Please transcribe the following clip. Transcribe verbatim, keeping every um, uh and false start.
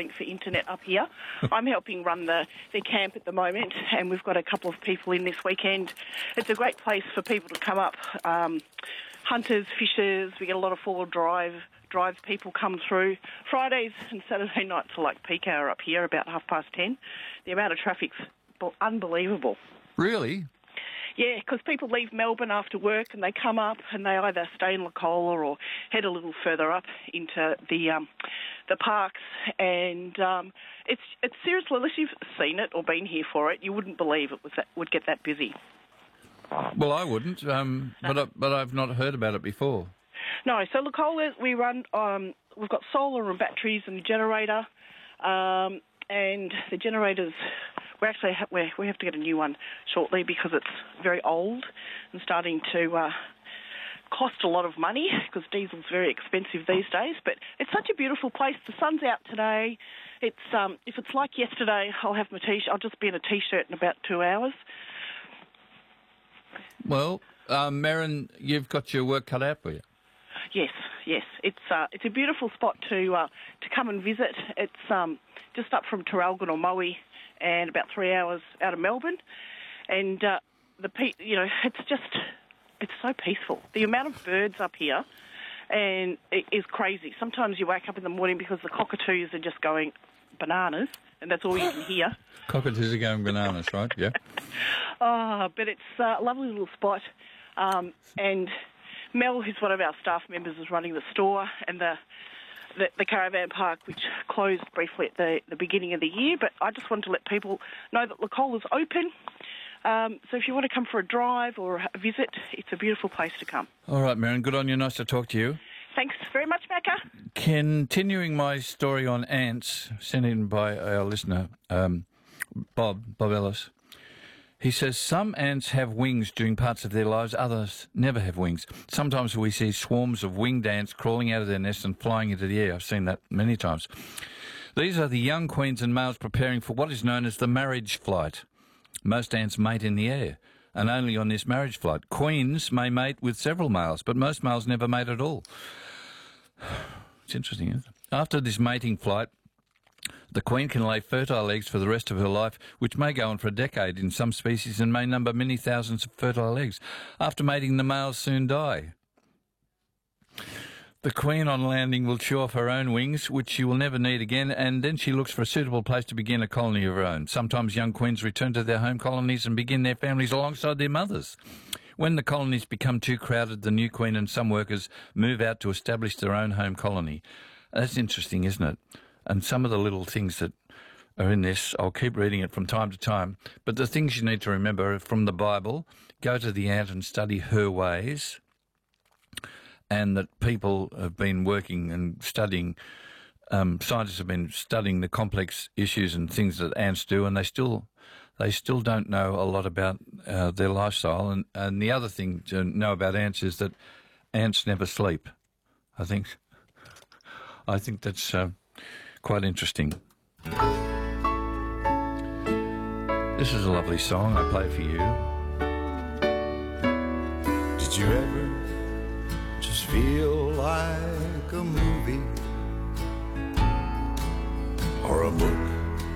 struggling for internet up here. I'm helping run the their camp at the moment, and we've got a couple of people in this weekend. It's a great place for people to come up, um, hunters, fishers. We get a lot of four-wheel drive drive people come through. Fridays and Saturday nights are like peak hour up here, about half past ten. The amount of traffic's unbelievable. Really? Yeah, because people leave Melbourne after work and they come up and they either stay in Lacolla or head a little further up into the um, the parks. And um, it's it's seriously, unless you've seen it or been here for it, you wouldn't believe it was that, would get that busy. Well, I wouldn't, um, but I, but I've not heard about it before. No, so Lacolla, we run. Um, we've got solar and batteries and a generator, um, and the generators. We actually ha- we we have to get a new one shortly because it's very old and starting to uh, cost a lot of money because diesel's very expensive these days. But it's such a beautiful place. The sun's out today. It's um, if it's like yesterday, I'll have my t-shirt. I'll just be in a t-shirt in about two hours. Well, um, Merrin, you've got your work cut out for you. Yes, yes. It's uh, it's a beautiful spot to uh, to come and visit. It's um, just up from Traralgon or Moe, and about three hours out of Melbourne. And uh, the pe- you know, it's just it's so peaceful. The amount of birds up here, and it is crazy. Sometimes you wake up in the morning because the cockatoos are just going bananas, and that's all you can hear. Cockatoos are going bananas, right? Yeah. Oh, but it's a lovely little spot, um, and Mel, who's one of our staff members, is running the store and the, the the caravan park, which closed briefly at the, the beginning of the year. But I just wanted to let people know that Lacola's open. Um, so if you want to come for a drive or a visit, it's a beautiful place to come. All right, Merrin, good on you. Nice to talk to you. Thanks very much, Macca. Continuing my story on ants, sent in by our listener, um, Bob, Bob Ellis. He says some ants have wings during parts of their lives, others never have wings. Sometimes we see swarms of winged ants crawling out of their nests and flying into the air. I've seen that many times. These are the young queens and males preparing for what is known as the marriage flight. Most ants mate in the air, and only on this marriage flight. Queens may mate with several males, but most males never mate at all. It's interesting, isn't it? After this mating flight, the queen can lay fertile eggs for the rest of her life, which may go on for a decade in some species and may number many thousands of fertile eggs. After mating, the males soon die. The queen on landing will chew off her own wings, which she will never need again, and then she looks for a suitable place to begin a colony of her own. Sometimes young queens return to their home colonies and begin their families alongside their mothers. When the colonies become too crowded, the new queen and some workers move out to establish their own home colony. That's interesting, isn't it? And some of the little things that are in this, I'll keep reading it from time to time, but the things you need to remember are from the Bible. Go to the ant and study her ways, and that people have been working and studying, um, scientists have been studying the complex issues and things that ants do, and they still they still don't know a lot about uh, their lifestyle. And, and the other thing to know about ants is that ants never sleep, I think. I think that's... Uh, Quite interesting. This is a lovely song. I play for you. Did you ever just feel like a movie or a book